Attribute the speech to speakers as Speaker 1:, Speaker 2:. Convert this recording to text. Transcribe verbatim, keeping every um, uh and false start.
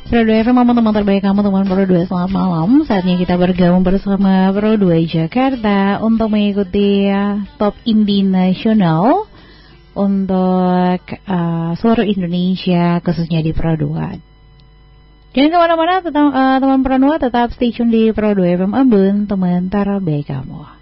Speaker 1: Pro dua F M, teman terbaik kamu, teman Pro dua, selamat malam. Saatnya kita bergabung bersama Pro dua Jakarta untuk mengikuti uh, Top Indie Nasional untuk uh, seluruh Indonesia, khususnya di Pro dua. Jangan kemana-mana, tetap, uh, teman Pro dua tetap stay tune di Pro dua F M, Ambon, teman terbaik kamu.